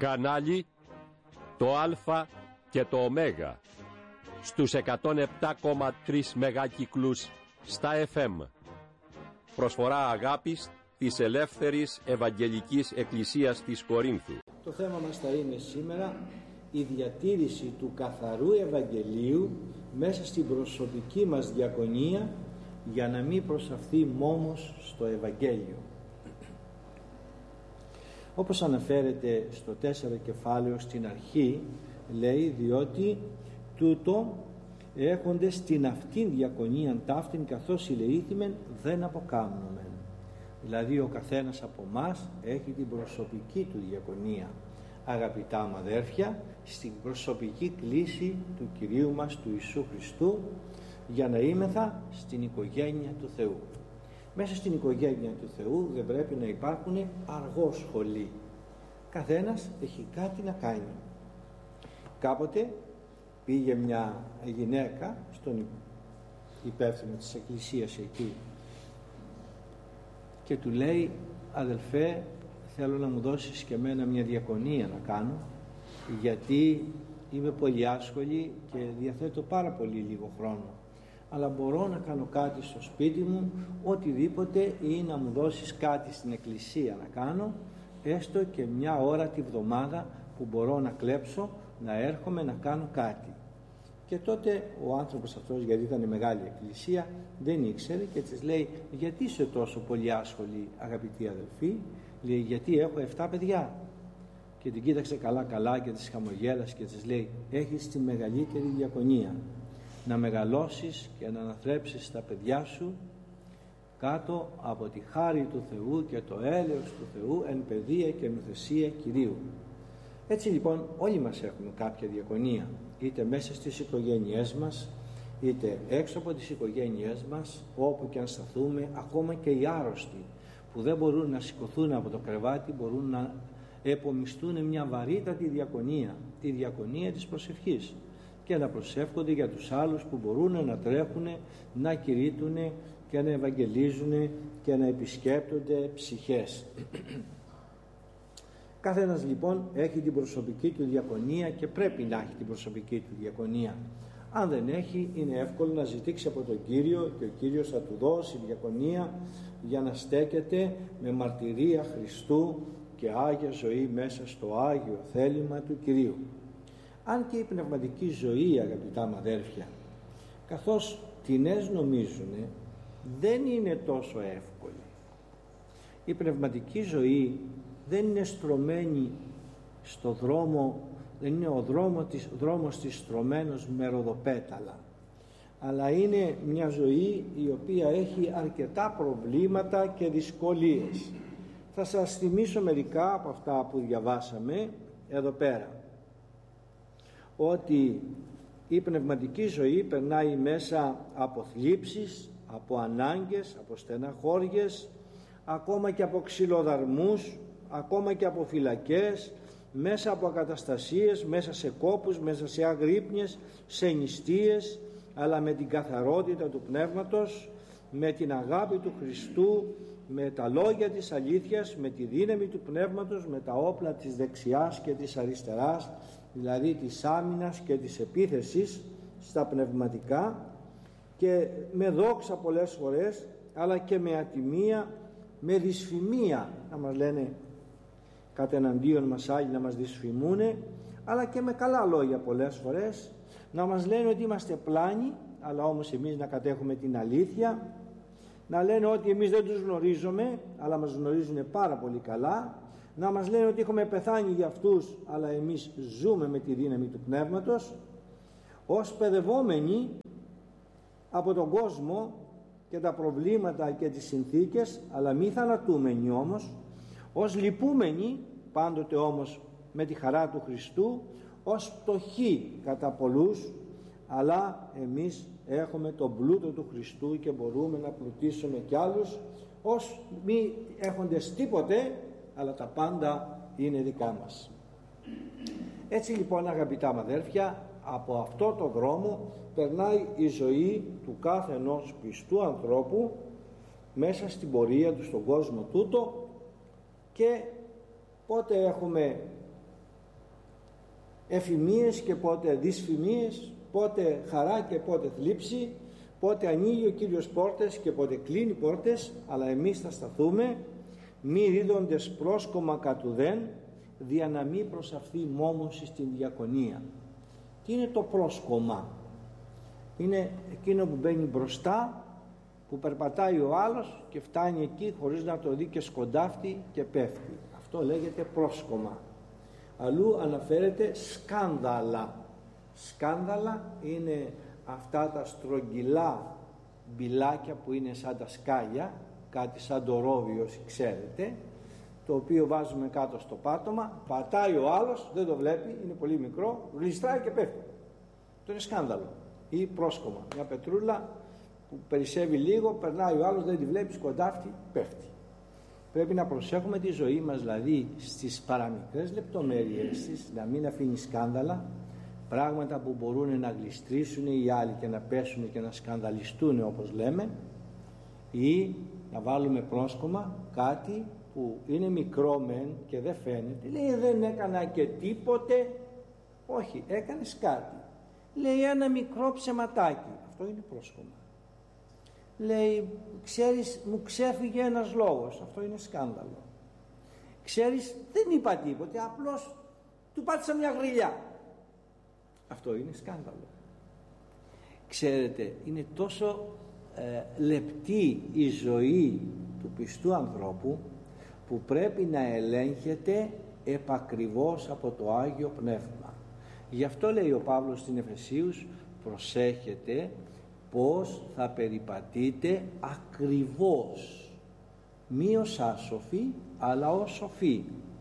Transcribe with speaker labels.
Speaker 1: Κανάλι το Α και το Ω στους 107,3 μεγάκυκλους στα FM. Προσφορά αγάπης της Ελεύθερης Ευαγγελικής Εκκλησίας της Κορίνθου.
Speaker 2: Το θέμα μας θα είναι σήμερα η διατήρηση του καθαρού Ευαγγελίου μέσα στην προσωπική μας διακονία, για να μην προσαφθεί μόμος στο Ευαγγέλιο. Όπως αναφέρεται στο 4 κεφάλαιο στην αρχή, λέει, διότι τούτο έχονται στην αυτήν διακονίαν ταύτην, καθώς ηλεήθημεν δεν αποκάμνομεν. Δηλαδή ο καθένας από μας έχει την προσωπική του διακονία, αγαπητά μου αδέρφια, στην προσωπική κλίση του Κυρίου μας, του Ιησού Χριστού, για να είμεθα στην οικογένεια του Θεού. Μέσα στην οικογένεια του Θεού δεν πρέπει να υπάρχουν αργόσχολοι. Καθένας έχει κάτι να κάνει. Κάποτε πήγε μια γυναίκα στον υπεύθυνο της εκκλησίας εκεί και του λέει, αδελφέ, θέλω να μου δώσεις και εμένα μια διακονία να κάνω, γιατί είμαι πολύ άσχολη και διαθέτω πάρα πολύ λίγο χρόνο, αλλά μπορώ να κάνω κάτι στο σπίτι μου, οτιδήποτε, ή να μου δώσεις κάτι στην εκκλησία να κάνω, έστω και μια ώρα τη βδομάδα που μπορώ να κλέψω, να έρχομαι να κάνω κάτι. Και τότε ο άνθρωπος αυτός, γιατί ήταν μεγάλη εκκλησία, δεν ήξερε και της λέει, γιατί είσαι τόσο πολύ άσχολη, αγαπητή αδελφή? Λέει, γιατί έχω 7 παιδιά. Και την κοίταξε καλά και της χαμογέλασε και της λέει, έχεις τη μεγαλύτερη διακονία, να μεγαλώσεις και να αναθρέψεις τα παιδιά σου κάτω από τη χάρη του Θεού και το έλεος του Θεού εν παιδεία και νουθεσία Κυρίου. Έτσι λοιπόν όλοι μας έχουμε κάποια διακονία, είτε μέσα στις οικογένειές μας, είτε έξω από τις οικογένειές μας, όπου και αν σταθούμε. Ακόμα και οι άρρωστοι που δεν μπορούν να σηκωθούν από το κρεβάτι μπορούν να επομιστούν μια βαρύτατη διακονία, τη διακονία της προσευχής, και να προσεύχονται για τους άλλους που μπορούν να τρέχουν, να κηρύττουν και να ευαγγελίζουν και να επισκέπτονται ψυχές. Καθένας λοιπόν έχει την προσωπική του διακονία και πρέπει να έχει την προσωπική του διακονία. Αν δεν έχει, είναι εύκολο να ζητήσει από τον Κύριο και ο Κύριος θα του δώσει διακονία για να στέκεται με μαρτυρία Χριστού και άγια ζωή μέσα στο άγιο θέλημα του Κυρίου. Αν και η πνευματική ζωή, αγαπητά μου αδέρφια, καθώς τινές νομίζουν, δεν είναι τόσο εύκολη. Η πνευματική ζωή δεν είναι στρωμένη στο δρόμο, δεν είναι ο δρόμος της στρωμένος με ροδοπέταλα, αλλά είναι μια ζωή η οποία έχει αρκετά προβλήματα και δυσκολίες. Θα σας θυμίσω μερικά από αυτά που διαβάσαμε εδώ πέρα, ότι η πνευματική ζωή περνάει μέσα από θλίψεις, από ανάγκες, από στεναχώριες, ακόμα και από ξυλοδαρμούς, ακόμα και από φυλακές, μέσα από ακαταστασίες, μέσα σε κόπους, μέσα σε αγρύπνιες, σε νηστείες, αλλά με την καθαρότητα του πνεύματος, με την αγάπη του Χριστού, με τα λόγια της αλήθειας, με τη δύναμη του πνεύματος, με τα όπλα της δεξιάς και της αριστεράς, δηλαδή της άμυνας και της επίθεσης στα πνευματικά, και με δόξα πολλές φορές, αλλά και με ατιμία, με δυσφημία, να μας λένε κατ' εναντίον μας άλλοι, να μας δυσφημούνε, αλλά και με καλά λόγια πολλές φορές, να μας λένε ότι είμαστε πλάνοι, αλλά όμως εμείς να κατέχουμε την αλήθεια, να λένε ότι εμείς δεν τους γνωρίζουμε, αλλά μας γνωρίζουν πάρα πολύ καλά, να μας λένε ότι έχουμε πεθάνει για αυτούς, αλλά εμείς ζούμε με τη δύναμη του πνεύματος, ως παιδευόμενοι από τον κόσμο και τα προβλήματα και τις συνθήκες, αλλά μη θανατούμενοι όμως, ως λυπούμενοι, πάντοτε όμως με τη χαρά του Χριστού, ως πτωχοί κατά πολλούς, αλλά εμείς έχουμε τον πλούτο του Χριστού και μπορούμε να πλουτίσουμε κι άλλους, ως μη έχοντες τίποτε, αλλά τα πάντα είναι δικά μας. Έτσι λοιπόν, αγαπητά μου αδέρφια, από αυτό το δρόμο περνάει η ζωή του κάθε ενός πιστού ανθρώπου μέσα στην πορεία του στον κόσμο τούτο, και πότε έχουμε εφημίες και πότε δυσφημίες, πότε χαρά και πότε θλίψη, πότε ανοίγει ο Κύριος πόρτες και πότε κλείνει πόρτες, αλλά εμείς θα σταθούμε μη ρίδοντες πρόσκομα κατουδέν, δια να μη προσαφθεί μόμωση στην διακονία. Τι είναι το πρόσκομα? Είναι εκείνο που μπαίνει μπροστά, που περπατάει ο άλλος και φτάνει εκεί χωρίς να το δει και σκοντάφτει και πέφτει. Αυτό λέγεται πρόσκομα. Αλλού αναφέρεται σκάνδαλα. Σκάνδαλα είναι αυτά τα στρογγυλά μπιλάκια που είναι σαν τα σκάλια, κάτι σαν το ρόβι όσοι ξέρετε, το οποίο βάζουμε κάτω στο πάτωμα, πατάει ο άλλος, δεν το βλέπει, είναι πολύ μικρό, γλιστράει και πέφτει. Αυτό είναι σκάνδαλο ή πρόσκομα. Μια πετρούλα που περισσεύει λίγο, περνάει ο άλλος, δεν τη βλέπει, σκοντάφτει, πέφτει. Πρέπει να προσέχουμε τη ζωή μας, δηλαδή στις παραμικρές λεπτομέρειες της, να μην αφήνει σκάνδαλα, πράγματα που μπορούν να γλιστρήσουν οι άλλοι και να πέσουν και να σκανδαλιστούν, όπως λέμε, ή να βάλουμε πρόσκομα κάτι που είναι μικρό μεν και δεν φαίνεται. Λέει δεν έκανα και τίποτε. Όχι, έκανες κάτι. Λέει ένα μικρό ψεματάκι. Αυτό είναι πρόσκομα. Λέει ξέρεις, μου ξέφυγε ένας λόγος. Αυτό είναι σκάνδαλο. Ξέρεις, δεν είπα τίποτε, απλώς του πάτησα μια γριλιά. Αυτό είναι σκάνδαλο. Ξέρετε, είναι τόσο λεπτή η ζωή του πιστού ανθρώπου που πρέπει να ελέγχεται επακριβώς από το Άγιο Πνεύμα. Γι' αυτό λέει ο Παύλος στην Εφεσίους, προσέχετε πως θα περιπατείτε ακριβώς, μη ως άσοφοι αλλά ως σοφοί.